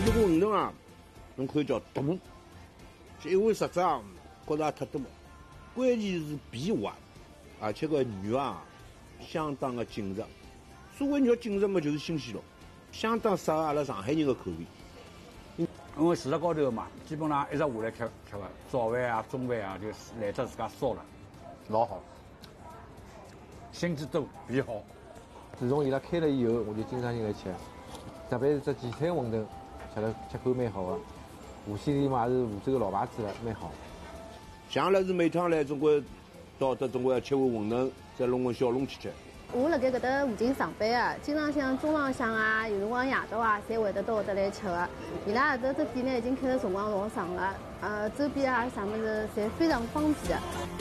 这个馄饨啊，侬可以叫大，一碗实质啊，觉着也太多。关键是皮滑，而且个肉啊，相当的紧实。所谓肉紧实嘛，就是新鲜咯，相当适合阿拉上海人的口味。 因为市场高头嘛，基本上一直下来吃个早饭啊、中饭啊，就来着自家烧了，老好，心机多，皮好。 自从伊拉开了以后，我就经常进来吃，特别是这荠菜馄饨，吃口蛮好的。无锡人嘛也是湖州的老牌子了，蛮好。 像阿拉是每趟来总归到得总归要吃碗馄饨，再弄碗小笼去吃。 我辣盖搿搭附近上班啊，经常像中浪向啊，有辰光夜到啊，侪会得到搿搭来吃的。伊拉搿搭这店呢已经开了辰光老长了，周边啊啥物事侪非常方便的。